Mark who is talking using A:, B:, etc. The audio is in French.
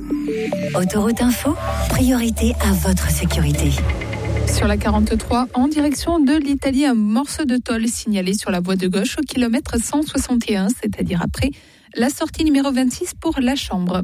A: Autoroute Info, priorité à votre sécurité.
B: Sur la 43, en direction de l'Italie, un morceau de tôle signalé sur la voie de gauche au kilomètre 161, c'est-à-dire après la sortie numéro 26 pour la Chambre.